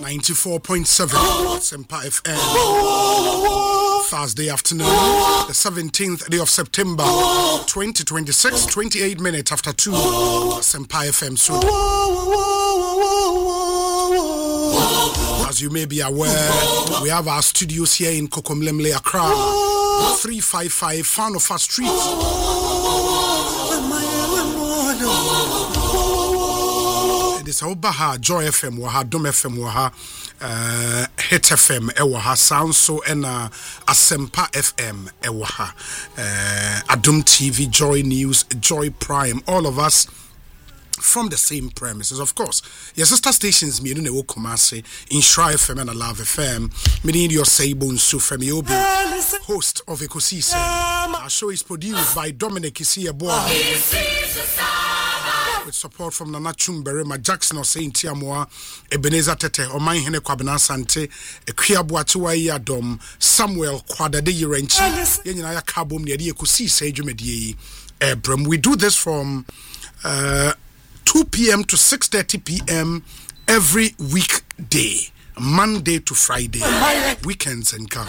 94.7 Sempa FM. Thursday afternoon, the 17th day of September 2026, 28 minutes after 2 Sempa FM. So, as you may be aware, we have our studios here in Kokomlemle, Accra, 355 Fanofa Street. This Obaha Joy FM waha Dom FM waha Hit FM ewaha Sound So and Asempa FM ewaha Adum TV, Joy News, Joy Prime, all of us from the same premises, of course. Your sister stations me no Kumasi, Inshra FM and Love FM. Me your Sable and Sufem Yobi, host of Ekosise. Our show is produced by Dominic Isia Boa, with support from Nana Chumberema Jackson or Saint Tiamoa, Ebenezer Tete, or my Hene Kwabena Sante, Equiabuatua Yadom, Samuel Quadade Yerenchi, Yenaya Kabum, Yadi Ekosise Jumedi. We do this from 2 p.m. to 6:30 p.m. every weekday, Monday to Friday, weekends and come.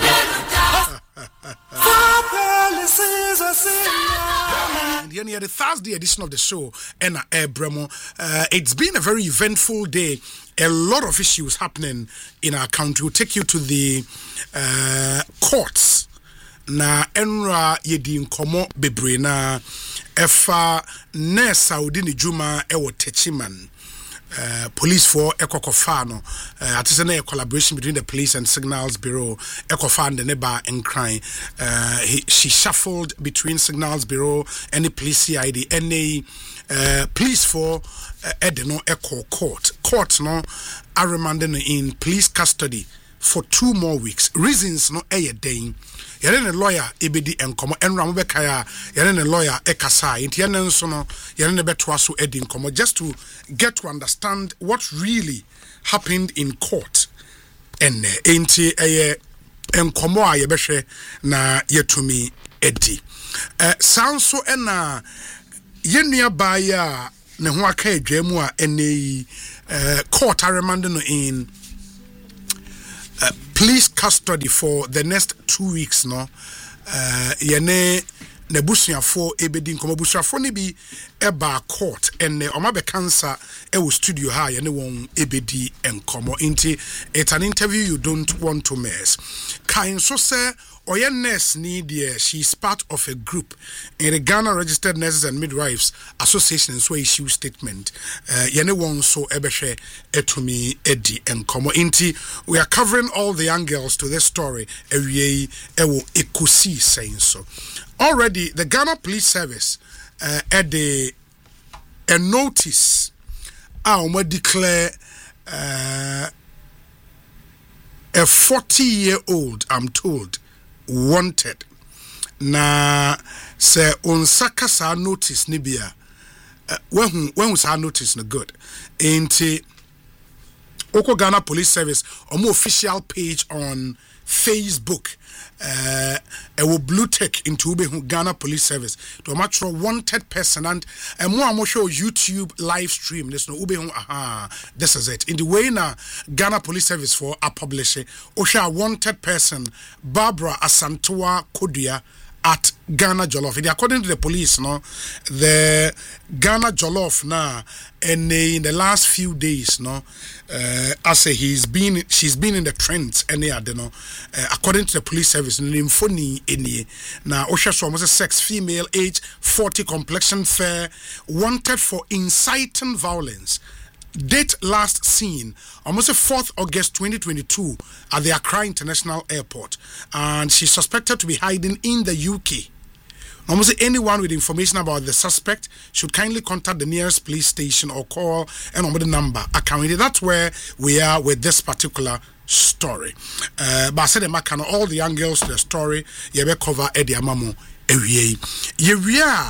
And then the Thursday edition of the show, Enna Bremo. It's been a very eventful day. A lot of issues happening in our country. We'll take you to the courts. Na enra yedi nkomo bebre na efa ne Saudi ni juma ewo techiman police for ekokofano atise na collaboration between the police and signals bureau ekofan the neba and crime she shuffled between signals bureau and the police CID and the police for edeno eco court no are remanded in police custody for 2 more weeks. Reasons no a day. Yere lawyer ebedi enkomo enra mo bekaya yere lawyer ekasa inti yene nso no yere betwa so edi enkomo just to get to understand what really happened in court and inti enkomo a yebehwe na yetumi edi sound so na yenua baya ne ho aka adwamu a ene court remanded no in police custody for the next 2 weeks no yene nebusuafo ebedi nkomo busuafo ne bi eba court ene omabe cancer ewo studio ha yene won ebedi enkomo inti it's an interview you don't want to miss. Kain so say Oya nurse need she's part of a group in the Ghana Registered Nurses and Midwives Association, so issue statement. Yene won so ebeshe etumi edi enkomo inti. We are covering all the angles to this story. Ewie ewo ekosi saying so. Already the Ghana Police Service had a notice declare a 40-year-old, I'm told, wanted. Na se unsaka sa notice nibia when sa notice no good enti Oko Ghana Police Service omo official page on Facebook ewo blue tick into Ghana Police Service to match wanted person and more show YouTube live stream this no this is it in the way na Ghana Police Service for a publisher osha wanted person Barbara Asantua Kodia at Ghana Jollof. According to the police, no, the Ghana Jollof now, and in the last few days, no, I say she's been in the trends, and they are, no, according to the police service, now Osha so almost a sex female, age 40, complexion fair, wanted for inciting violence. Date last seen almost 4th August 2022 at the Accra International Airport, and she's suspected to be hiding in the UK. Almost anyone with information about the suspect should kindly contact the nearest police station or call and the number account. That's where we are with this particular story. But I said all the angles to the story you cover Eddie Amamo.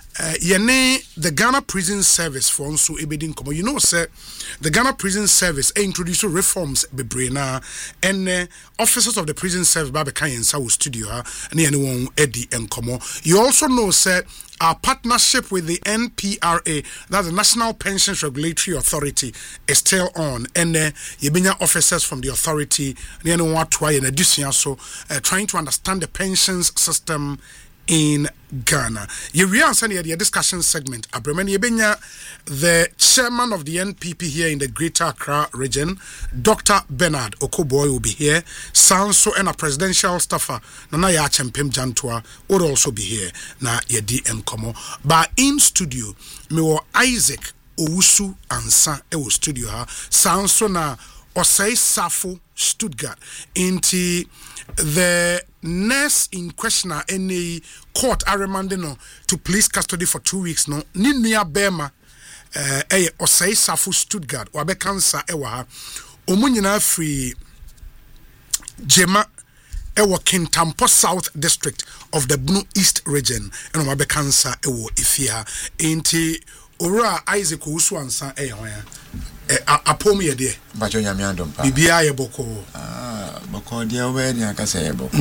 the Ghana Prison Service for also ebedin komo. You know, sir, the Ghana Prison Service introduced reforms bebrena and officers of the prison service babe kan yensa wo studio ha and anyone Eddie and komo. You also know, sir, our partnership with the NPRA, that's the National Pensions Regulatory Authority, is still on. And yebenya officers from the authority, in addition, so trying to understand the pensions system in Ghana. You answer the discussion segment. Abremani Yebenya, the chairman of the NPP here in the Greater Accra region, Dr. Bernard Okoboy will be here. Sanso and a presidential staffer, Nana Yachempim Jantua, would also be here. Na Yedi Nkomo. But in studio, me wo Isaac Owusu Ansa ewo studio ha. Sanso na Osei Safo Stuttgart. Inti the nurse in question any court are remanding to police custody for 2 weeks no Ninia Bema Osei Safo Stuttgart wabe cancer ewa ha omunyina free Jema ewa Kintampo South District of the Bunu East region and wabe cancer ewo ifia inti Ora Isaac Owusu Ansa hoya apomi ye de bacho nyame andom pa bibia ye boko boko de we ni aka say boko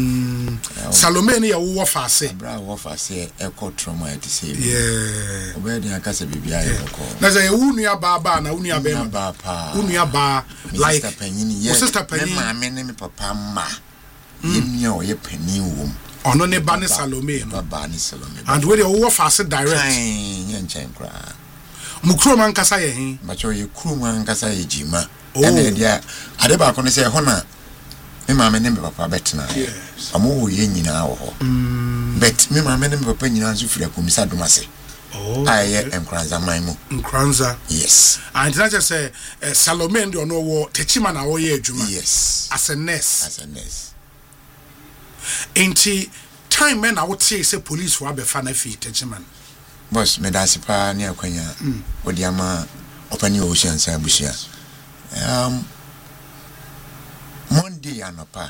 Salome ne ye wo faase bra wo faase e ko trauma e say yeah we ni aka say bibia ye boko na say wu nua ba na wu nua ba ba pa wu nua ba like sister panyin ye sister panyin ma me ne me papa ma yemia o ye panyin wo ono ne ba ne Salome no ba ne Salome and we dey wo faase direct nye nchen kra mukro man kasa ye hin bacho ye kru man kasa ye jima ene dia ade ba ko ne say hona me ma me ne me papa betena amo wo ye nyina wo ho bet me ma me ne me papa nyina so fira komisa domase aye enkranza manmu enkranza yes and that just say Salome ndi ono wo techima na wo ye adwuma yes as a nurse enti time men na wo tie say police for abefa na fi techima boss me da sipa ne akwanya odi ama opani ocean san busia Monday anopa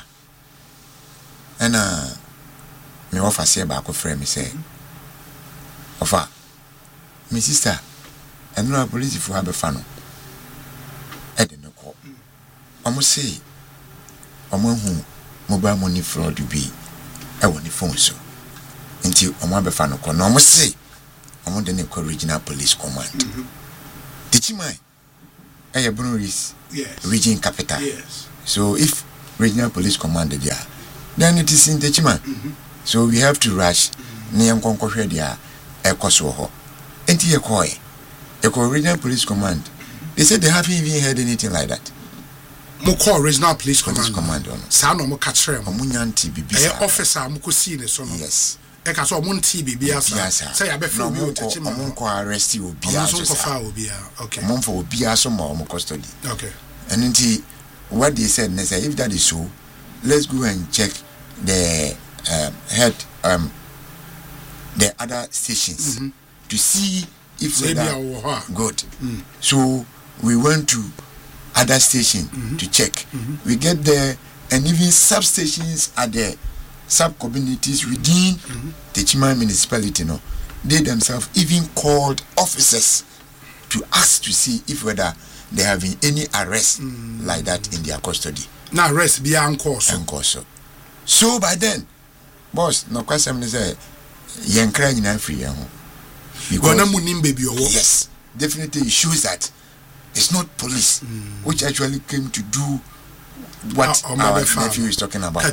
ena me offer say ba ko frɛ me say ofa my sister enura police for abefa no e de no ko omo say omo hu mobile money fraud bi e woni phone so nti omo abefa no ko no omo say omo de ne ko regional police command Tichimai Brunoris region capital so if regional police command there then it is in Tichimai so we have to rush ne enkonko hwe dia ekoso ho enti ye regional police command they said they haven't even heard anything like that mo call regional police command sa no mo ka kire mo nyanti bibisa officer mo ko see ne so no yes eka so mo nti bibia sa say ya be feel bi o Tichimai mo ko arrest obia so fa obia okay mo for obia so mo custody okay and enti what they said they say if that is so let's go and check the head the other stations to see if they are good so we went to other station to check we get there and even substations are there sub communities within the Tichimai municipality no they themselves even called officers to ask to see if whether there have been any arrests like that in their custody na arrest be anko so by then boss no question say yenkra nyina free ho because na munim baby owo yes definitely it shows that it's not police which actually came to do what our nephew is talking about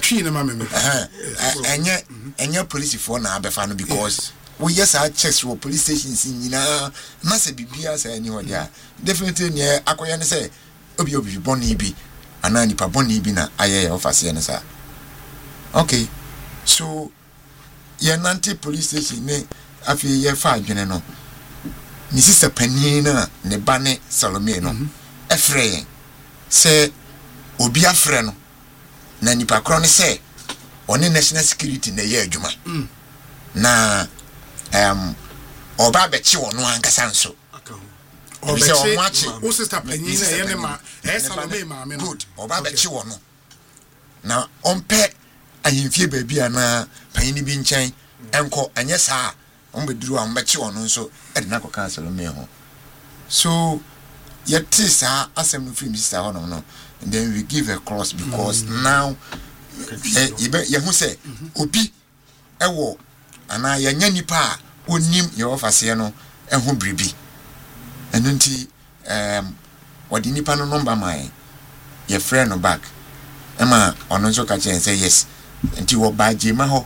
enya police for na abefa no because we yes our checks for police stations in na say bibia say any there definitely near akoya ne say obi boni bi ana nipa boni bi na aye office ne sa okay so ye nanti police station ne afi ye fa adwene no ni sister panin na ne ba ne Salome no efre say obi afre no na nipa kro ne say oni national security na ye adwuma na oba bechi wono ankasa nso obechi o sister panin na ye ne ma Salome ma me no good oba bechi wono na ompe ahimfie baabi ana panin bi nkyɛn enko anya saa ombeduru ambechi ono nso edina ko cancel me ho so yet sa asem no film sister hono no and then we give a cross because now ye hu say obi ewo ana yanya nipa a onim ye ofase no eho bribi enu nti wodi nipa no number mai ye friend no back ema ono nso ka chen say yes nti wo ba jema ho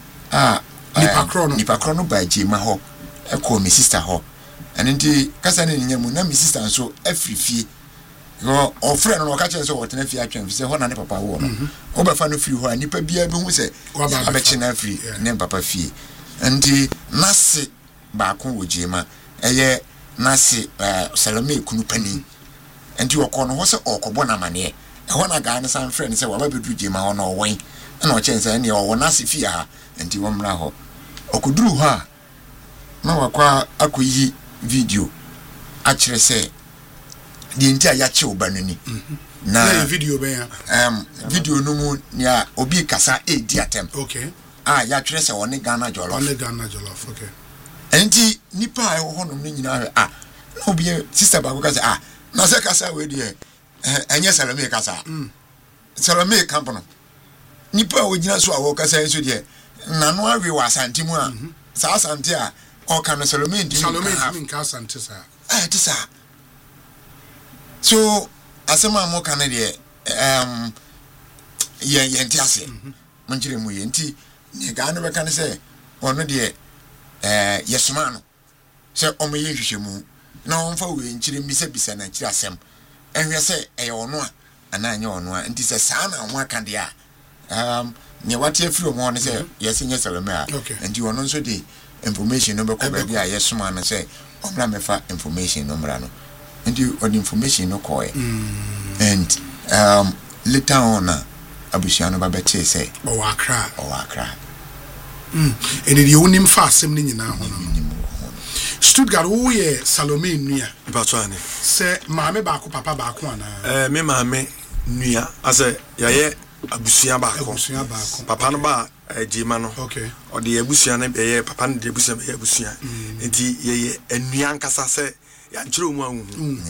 nipa krono ba jema ho e ko me sister ho enu nti kasa ne nyamu na me sister nso afrifie go o friend no ka chen so wo tena fie atwen fi say ho na ne papa wo no wo ba fa no free ho nipa bia bi hu say abechi na free ne papa fie nti nase ba ko wo jema eye nase Salome kunu pani nti wo ko no ho say okobo na mane ho na ga ne san friend say wo ba bedu jema ho no wen na o chen say ne wo nase fie ha nti wo mra ho okuduru ha na wakwa akoyi video a kire say di nti aya che obanani na video be ya video no mu ya obi kasa di atem okay ya kire say one Ghana jollof okay enti nipa a ho no nyina na obi sister ba ko kasa na se kasa we di enye Salome kasa Salome camp no nipa o nyina so a wo kasa enso di na no awe wa asante mu a sa asante a o kan Salome ndi min ka asante sa tisa so asema mo kan de ye nti ase manjire mu ye nti ne ga no be kan se ono de yesuma no se o me ye hwehwemu na on fa we nchire bisa na nchire asem enhwe se eye ono a ana anya ono a nti se sa na ho aka de a ne wate afiri mo ne se yesi nye Salome a nti ono nso de information no be ko ba bia yesuma no se omra mefa information no mra no and you on information no koi and later on abusiano ba bete say o akra and the onim fa asem ni nyina ho Stuttgart wo ye Salome nua batwane se maame ba ko papa ba ko ana me maame nua ase yaye abusia ba ko papa no ba jima no okay o de abusia na ye papa no de abusia be abusia enti ye enua nkasa se ya nchiro mu awu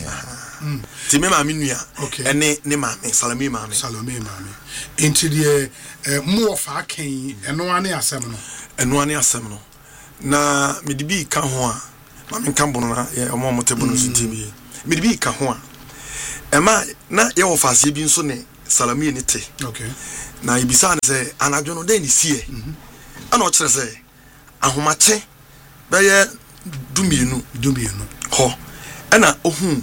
ti me maame nua ene ne maame Salome maame enti de mu ofa kan eno ane asem no na me de bi ka ho a maame kan bono na ye omo motebo no so timi me de bi ka ho a ema na ye ofa ase bi nso ne Salome ni te okay na ibisa ne se anadwo no den ni sie ana o kire se ahomache be ye dumienu ho ana ohun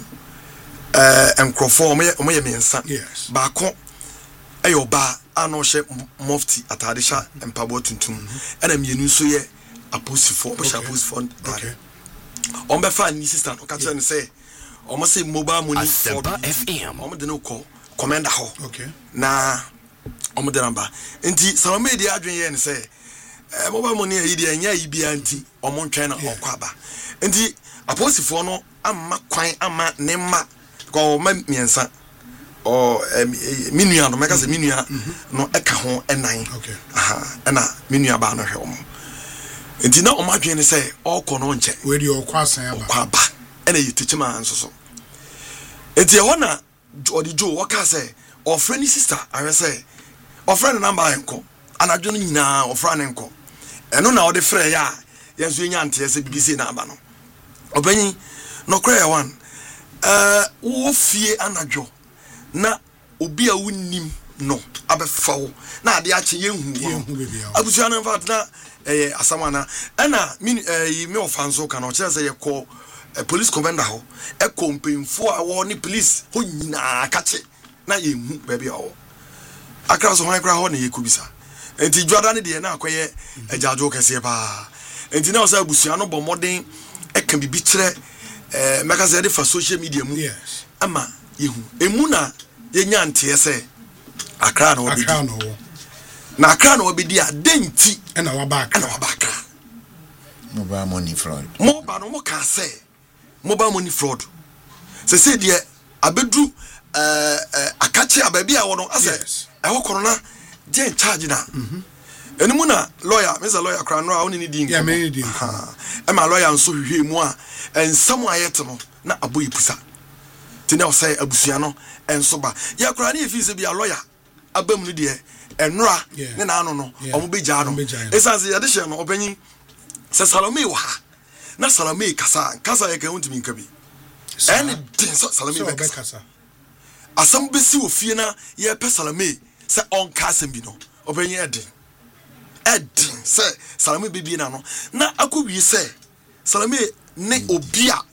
enkrofo o me mensa ba ko ayo ba ana o hye mufti atade sha empabo tuntum ana mienu so ye aposifo o sha aposifo okay on be fa ni sister o ka tell ne say o mo say mobile money for FM o mo de no call commander ho okay na o mo de number enti Salome de adwen ye ne say mobile money yi de anya yi bia nti o mo ntwen na okwaba enti aposifo no amma kwan ama ne ma ko ma miensa o minua no meka se minua no eka ho enan okay na minua ba no hwe o mo enti na o ma dwen ne say o ko no nche we di o kwasan aba kwaba ena yitichima nsoso enti ho na odi jo wo ka say o friend sister awe say o friend number enko anadwo no nyina o friend enko eno na o de frɛ ya yenso nya ante se BBC na aba no obanyi no kra ya wan wo fie anadwo na obi a wonnim no abefa wo na ade ache yenhu abusia no fat na asamana ana me ofanso ka no kire se ye call police commander ho e kompemfo a wo ni police ho nyina akache na yenhu baabi a wo akra so ho akra ho na yekubisa enti dwada ne de na akoye ajajo kese pa enti na o sa abusia no bomoden e kan bibi kire meka se de fa social media mu ama yehu emu na yenya ntie se akra na obedi na akra na obedi a denti na wabaka mobile money fraud no ka se mobile money fraud se de abedu akache ababi a wono ase e ho korona je charge na enimu na lawyer Mr. Lawyer kra no a woni ni din ɛma lawyer nso hwehwɛ mu a nsɛm a yɛte no na abɔ yi pusa te ne ɔsɛ abusua no ɛnso ba yɛkora ne yɛfi sɛ bia lawyer aba mu no deɛ ɛnora ne naano no ɔmo bɛgyaa no ɛsiane sɛ yɛde hyɛ no ɔpanyin sɛ Salome wɔ ha na Salome kasa yɛka wontumi nka bi ɛne den sɛ Salome bɛkasa asɛm bɛsi wɔ fie na yɛpɛ Salome sɛ ɔnka asɛm bi no ɔpanyin ɛden sɛ Salome bɛbie na no na akɔwie sɛ Salome ne obi a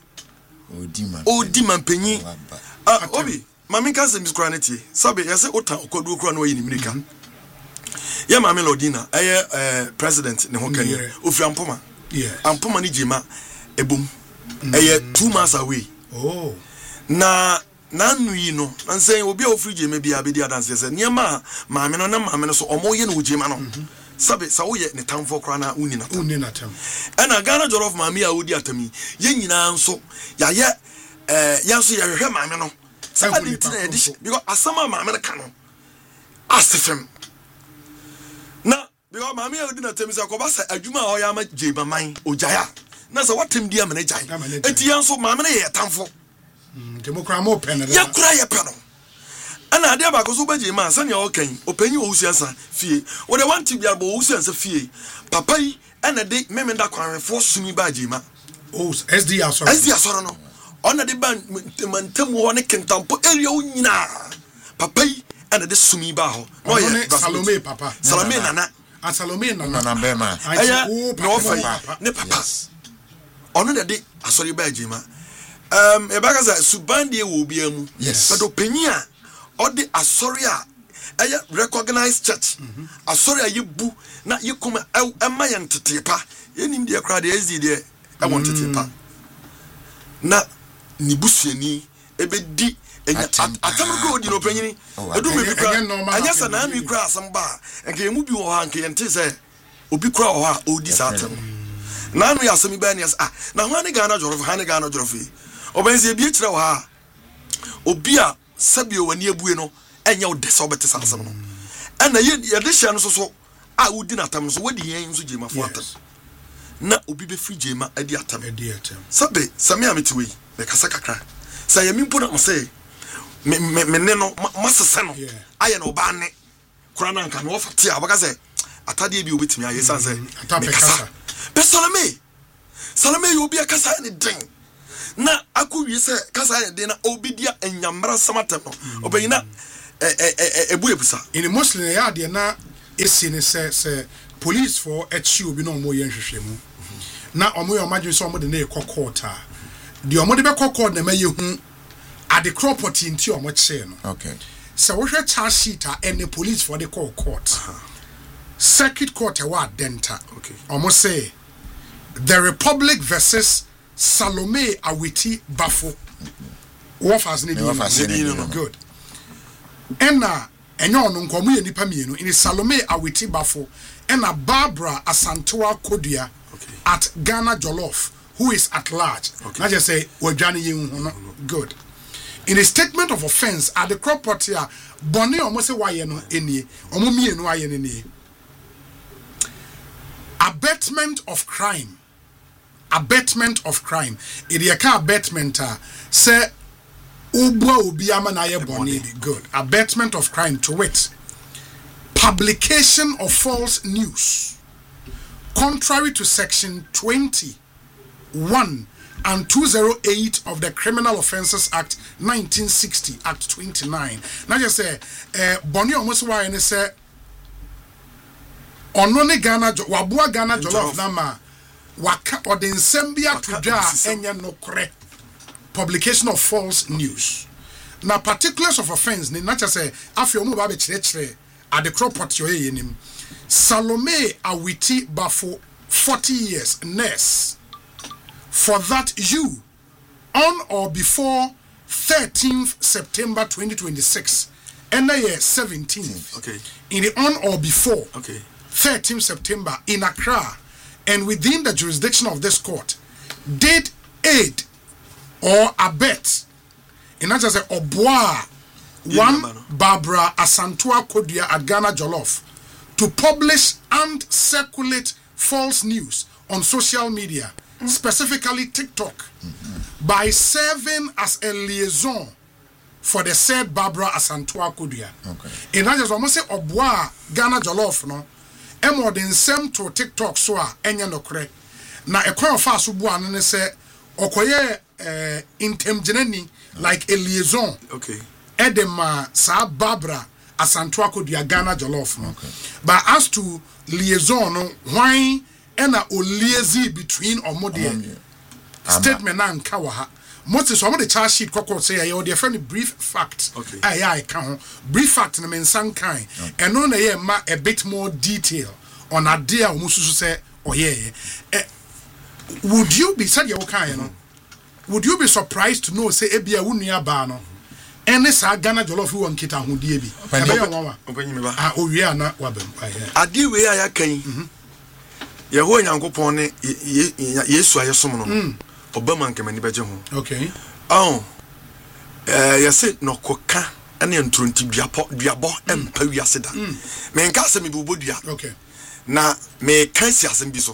odi mampanyin obi mame ka sɛm biskora ne tie sabe yɛsɛ wota ɔkɔduo kora na wayi ne mmirika yɛ mame Lordina ɛyɛ president ne ho kani ofiri Ampoma ne gyema ebom ɛyɛ 2 months away na nanu yi no ansɛn obi a ofiri gyema bia bɛdi adanse sɛ nneɛma maame no na maame no so ɔmo yɛ no gyema no sabe sa wo yɛ ne tamfo kora na uni natam ɛna Ghana Jollof maame a odi atami yɛ nyinaa nso yɛayɛ yɛnso yɛhwehwɛ maame no sɛ adi nti na yɛde hyɛ because asɛm a maame no ka no asefem na because maame a odi natam sɛ kɔba sɛ adwuma a ɔyɛ ama gyema man ogyaya na sɛ watem di amene gyae eti yɛnso maame no yɛ tamfo demokra mo pɛ no yɛkora yɛpɛ no ana ade ba ko so baje ma sani o kan opanyi o husiansa fie wo de want bia bo husiansa fie papa yi ana de memenda kwanrefo sumi baje ma o SD asoro no ona de ban mantam ho ne kentampo area wo nyina papa yi ana de sumi ba ho no ye Salome papa Salome nana be ma aya no fa ne papa ono de asori baje ma e ba ka sa subandie wo bia mu but opanyi a odi asori a eye recognized church asori a yebu na yekoma ema ye ntetepa yenim de kra de ezi de e won tetepa na nibusuani ebedi atamgo odi no panyini edu me bi kra anya sa na anu kra asamba enke yemu bi wo ha enke yente se obi kra wo ha odi sa atam na anu ya asemi ba ne na ho ane Ghana Jollof obenzi e bi kira wo ha obi a sabio wani abue no enya wo desa obete sansam no ana ye de hye no so a wodi na atam so wodi yen so gyema fo atam na obi be free gyema adi atam sabe same ametiwe me kasa kakra sa ye mimpo na mo say me ne no masese no aye no ba ne kura na nka no fati abaka say atade bi obetimi aye sanse me kasa be Salome yo obi akasa ne den na akuwie se kasa ne den na obidia enyamra samatem no obeyina ebu ebusa in Muslim ya de na esi ne se police for echi obi no mo ye nhwehwemu na omo yo madwe so omo de na ekokota de omo de be kokota na maye hu ade property nti omo che no okay so wo hwe charge sheet a any police for the court circuit court e wa denta okay omo say the Republic versus Salome Awiti Bafo what has need good ena enyo no nkomo ye nipa mienu in Salome Awiti Bafo ena Barbara Asantewa Kodua at Ghana Jollof who is at large na just say wadwane ye hu no good in a statement of offense at the property a boni omo se waye no enie omo mienu aye ne nie abetment of crime it ye ka abetment say ubwa obi ama na ye boni good abetment of crime to wit publication of false news contrary to section 21 and 208 of the Criminal Offences Act 1960 Act 29 na just say boni almost why and say ono ne Ghana waboa Ghana Jollof na ma waka odensembia tudwa enye nokre publication of false news na particulars of offense ni na say afio mu ba be kire at the property yenim Salome Awiti Bafo 40 years nurse for that you on or before 13th September 2026 and the year 17th okay in the on or before okay 13th September in Accra and within the jurisdiction of this court did aid or abet in that just say oboa one Barbara Asantewa Kodua at Ghana Jollof to publish and circulate false news on social media specifically TikTok, by serving as a liaison for the said Barbara Asantua Kodia. Okay. In that is almost say Obwa Ghana Jollof no. Emo den sem to TikTok so a enya nokre. Na ekwan fa so bu anu ne se okoye intemgenani like a liaison. Okay. Edema sa Barbara Asantua Kodia Ghana Jollof no. Okay. But as to liaison no, why ena o liaison between omode statement na nka wa ha. Most is the charge sheet say you the friend brief fact. Okay. I can brief fact na men san kind. And no na ma a bit more detail on a dear almost say oh yeah. Would you be said you kind would you be surprised to know say ebia wunia ba no ene sa Ghana Jollof won kita ho die bi o wie ana wabem ade we ya kan ye ho nyankopon ne Yesu ayesom no Obama nkemani beje ho. Okay. Oh. Yesi no koka ene ntronti duabo empa wiase da. Me nka se me bobodua. Okay. Na me kan si asem bi so.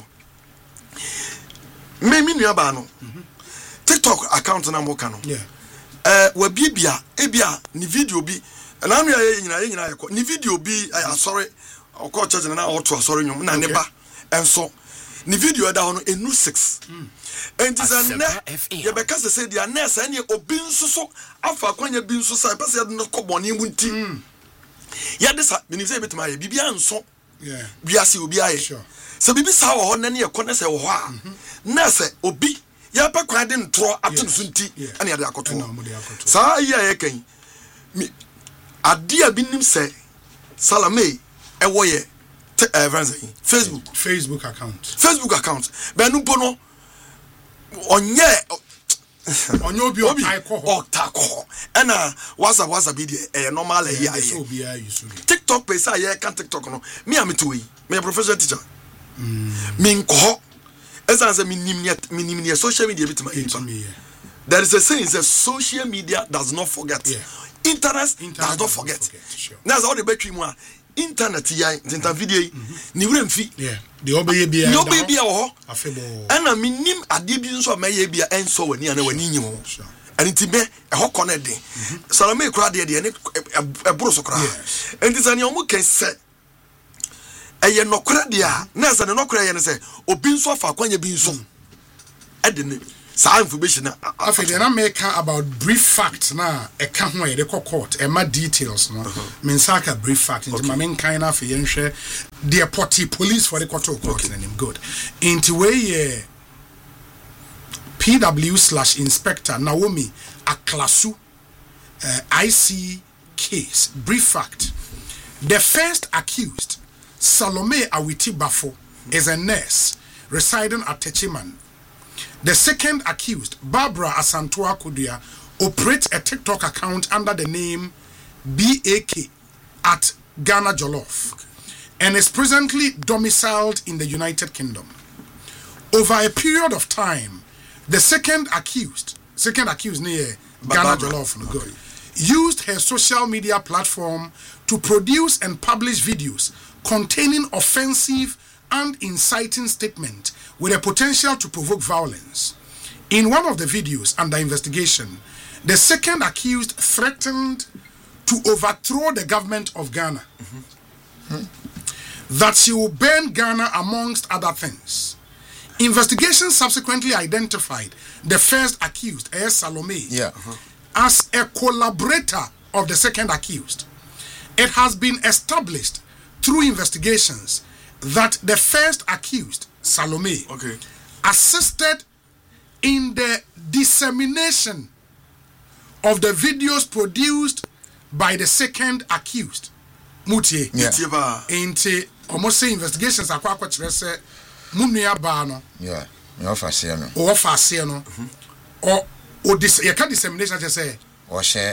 Me nua ba no. TikTok account na mo ka no. Yeah. Wa bibia ebia ni video bi na no ye nyina ye ni video bi asori okọ church na oto asori nyum na ne ba enso ni video da ho no enu 6. And is a net. You because they say the nurse and obi nso afa kwanya bi nso sai pese no koboni munti. Ya de sa me say betima ye bibia nso. Yeah. Biase obi aye. Sure. So bibi sa wo ho na ne ye kone se wo ho a. Nurse obi ya pa kwan de ntro ato so nti ane ya de akoto. Sa iya ye kan. Mi adia bi nim se Salame ewo ye Facebook account. Benu bono onye obi otako ena WhatsApp bi de normal here TikTok pay say can TikTok no me am to yi me professional teacher me nko esanse minim social media bit my there is a saying says social media does not forget. Internet does not forget. Sure. That's all the battery mu internet ya internet video ni wura mfi the obeye bia ho afebo ana minim ade bi nso ma ye bia enso wani ana wani nyim ho ani tibe ho connect den Salome kura de ne eburo so kura enti sani omo ken se eye nokura de a na se ne nokura ye ne se obi nso afa kwanya bi nso ede ne sa information after na make about brief facts na e ka ho e de court e ma details no men saka brief fact into my main kind of yenhwe the Poti police for the court and him good into way PW/Inspector Naomi Aklasu IC case brief fact the first accused Salome Awiti Bafo is a nurse residing at Techiman. The second accused, Barbara Asantua Kodia, operates a TikTok account under the name BAK at Ghana Jollof and is presently domiciled in the United Kingdom. Over a period of time, the second accused near Ghana Jollof used her social media platform to produce and publish videos containing offensive and inciting statements with a potential to provoke violence. In one of the videos under investigation, the second accused threatened to overthrow the government of Ghana. That she will burn Ghana amongst other things. Investigation subsequently identified the first accused, Salome, as a collaborator of the second accused. It has been established through investigations that the first accused, Salome, assisted in the dissemination of the videos produced by the second accused, Mutie. Into almost say investigations are quite say Munia Bano. Me offer no. Or this dissemination just say share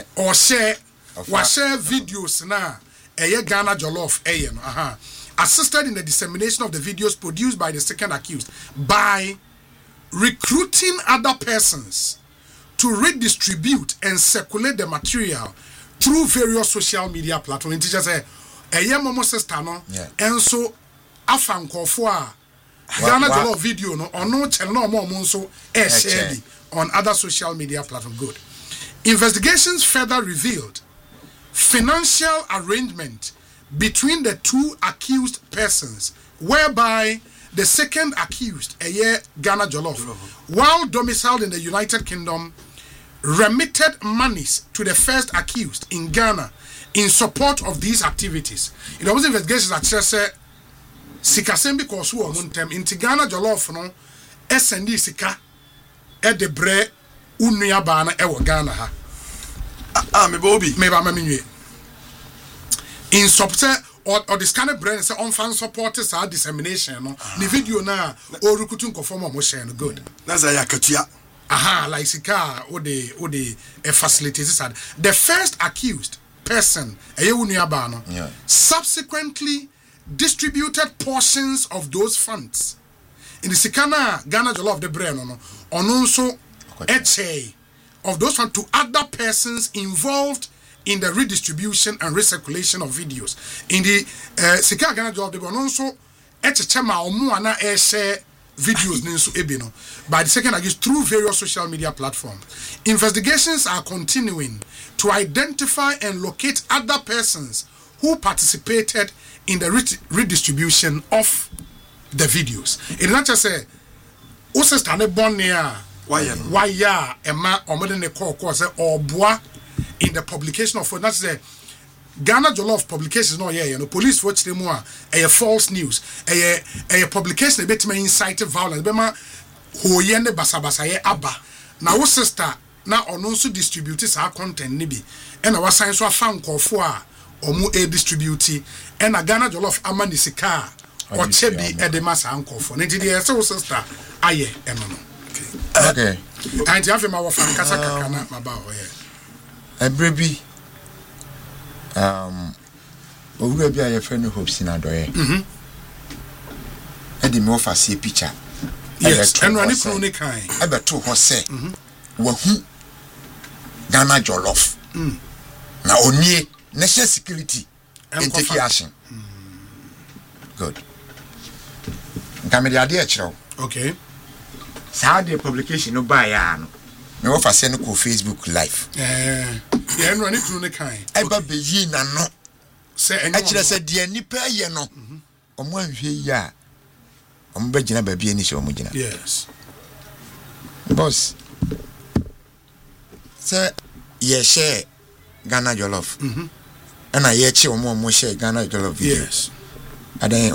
videos na Ghana Jollof assisted in the dissemination of the videos produced by the second accused by recruiting other persons to redistribute and circulate the material through various social media platforms. Teacher say momo sister no and so afankofo a Ghana Jollof video no ono channel no mo nso share on other social media platforms. Good. Investigations further revealed financial arrangement between the two accused persons, whereby the second accused, Ghana Jollof, while domiciled in the United Kingdom, remitted monies to the first accused in Ghana in support of these activities. In those investigations, I just said, Sika Sembi Kosu or Muntem, into Ghana Jollof, no, SND Sika, at the bre, Unia Bana, Ewa Ghana. Me Bobby. Maybe I'm a in support or this kind of brand say on fan supporters are dissemination no the video na or recruiting conform mo share no good that's a yakatua like sika or the facilities the first accused person subsequently distributed portions of those funds in the sikana Ghana Jollof the brand no on also of those funds to other persons involved in the redistribution and recirculation of videos. In the Sika Ghana Jollof, they were also share videos by the second accused through various social media platforms. Investigations are continuing to identify and locate other persons who participated in the redistribution of the videos. It not just say, "Ose stane bonnia why ya ema omede ne call say or bois." In the publication of that's the Ghana Jollof publications no police watch them more a false news a publication a bit may incite violence bema ho ye ne basabasa ye aba na wo sister na ono nso distribute sa content ni bi e na wasan so afa nkofo a omu e distribute e na Ghana Jollof amani sika o chebi e de masa nkofo ne ndi e se wo sister aye eno no okay and you have my wife kasa kaka na maba o ye Ebrebi owura bi a ye friend Hope Sinadoye e de me offer see picture yes and run it ni kan e be to ho se wahu Ghana Jollof na onie national security and take action good nkamedi ade e kire okay saa de publication no buy ya no me offer say no ko Facebook live yeah and run it ni kan e ba be yi na no say e kire say de nipa ye no omo anhwe yi a omo ba gina ba bi ani se omo gina yes boss say ye share Ghana Jollof and I ye che omo share Ghana Jollof video yes adan